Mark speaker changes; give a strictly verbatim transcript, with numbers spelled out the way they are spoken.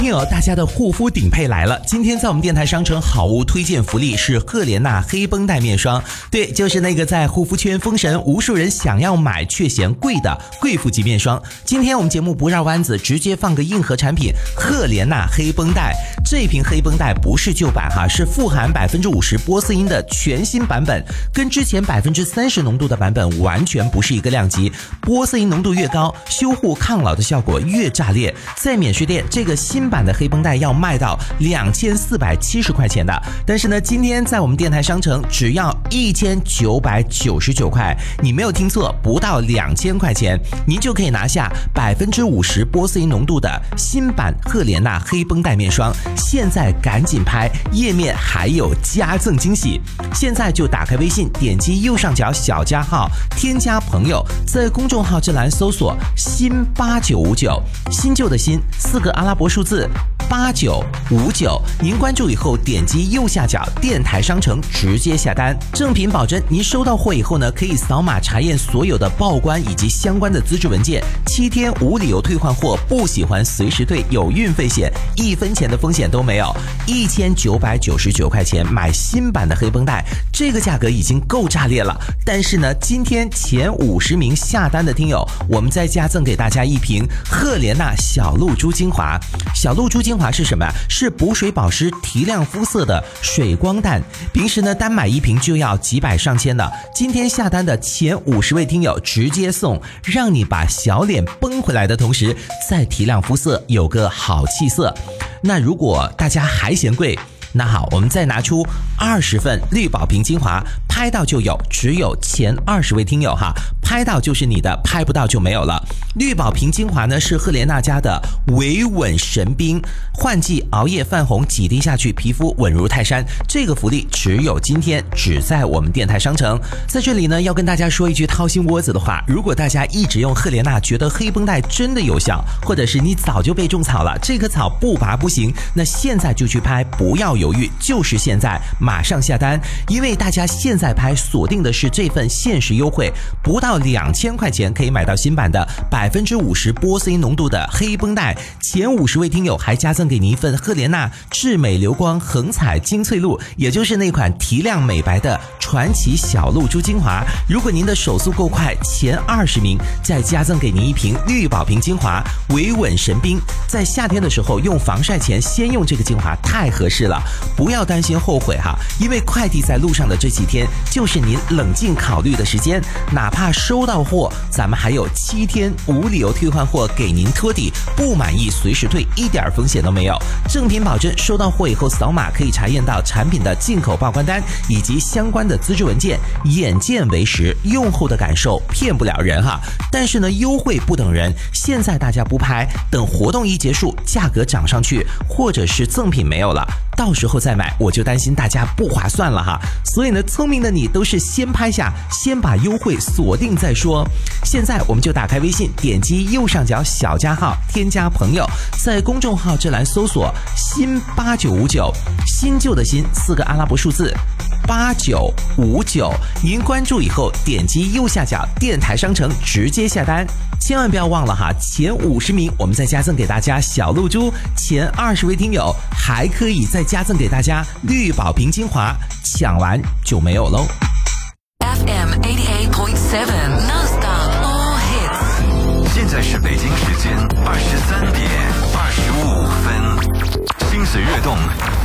Speaker 1: 听友，大家的护肤顶配来了！今天在我们电台商城好物推荐福利是赫莲娜黑绷带面霜，对，就是那个在护肤圈封神，无数人想要买却嫌贵的贵妇级面霜。今天我们节目不绕弯子，直接放个硬核产品赫莲娜黑绷带。这瓶黑绷带不是旧版哈，是富含百分之五十玻色因的全新版本，跟之前百分之三十浓度的版本完全不是一个量级。玻色因浓度越高，修护抗老的效果越炸裂。在免税店，这个新版的黑绷带要卖到两千四百七十块钱的，但是呢，今天在我们电台商城只要一千九百九十九块，你没有听错，不到两千块钱，您就可以拿下百分之五十玻色因浓度的新版赫莲娜黑绷带面霜。现在赶紧拍，页面还有加赠惊喜！现在就打开微信，点击右上角小加号，添加朋友，在公众号这栏搜索新八九五九，新旧的新四个阿拉伯数字八九五九，您关注以后点击右下角电台商城直接下单，正品保证。您收到货以后呢，可以扫码查验所有的报关以及相关的资质文件，七天无理由退换货，不喜欢随时退，有运费险，一分钱的风险都没有。一千九百九十九块钱买新版的黑绷带，这个价格已经够炸裂了。但是呢，今天前五十名下单的听友，我们再加赠给大家一瓶赫莲娜小露珠精华。小露珠精华是什么？是补水保湿提亮肤色的水光弹，平时呢单买一瓶就要几百上千的，今天下单的前五十位听友直接送，让你把小脸绷回来的同时再提亮肤色，有个好气色。那如果大家还嫌贵，那好，我们再拿出二十份绿宝瓶精华，拍到就有，只有前二十位听友哈，拍到就是你的，拍不到就没有了。绿宝瓶精华呢是赫莲娜家的维稳神兵，换季熬夜泛红，几滴下去皮肤稳如泰山。这个福利只有今天，只在我们电台商城。在这里呢，要跟大家说一句掏心窝子的话，如果大家一直用赫莲娜，觉得黑绷带真的有效，或者是你早就被种草了，这棵草不拔不行，那现在就去拍，不要犹豫，就是现在马上下单，因为大家现在拍锁定的是这份限时优惠，不到两千块钱可以买到新版的百分之五十玻色因浓度的黑绷带。前五十位听友还加赠给你一份赫莲娜至美流光恒彩精粹露，也就是那款提亮美白的传奇小露珠精华。如果您的手速够快，前二十名再加赠给您一瓶绿宝瓶精华维稳神兵。在夏天的时候用防晒前先用这个精华太合适了，不要担心后悔哈，因为快递在路上的这几天就是您冷静考虑的时间，哪怕收到货，咱们还有七天无理由退换货给您托底，不满意随时退，一点风险都没有。正品保证，收到货以后扫码可以查验到产品的进口报关单以及相关的资质文件，眼见为实，用后的感受骗不了人哈。但是呢，优惠不等人，现在大家不拍，等活动一结束，价格涨上去，或者是赠品没有了，到时候再买，我就担心大家不划算了哈。所以呢，聪明的你都是先拍下，先把优惠锁定再说。现在我们就打开微信，点击右上角小加号，添加朋友，在公众号这栏搜索新八九五九，新旧的新四个阿拉伯数字八九五九，您关注以后点击右下角电台商城直接下单。千万不要忘了哈，前五十名我们再加赠给大家小露珠，前二十位听友还可以再加赠给大家绿宝瓶精华，抢完就没有喽。
Speaker 2: F M eighty-eight point seven Non-stop all hits。
Speaker 3: 现在是北京时间二十三点二十五分，心随悦动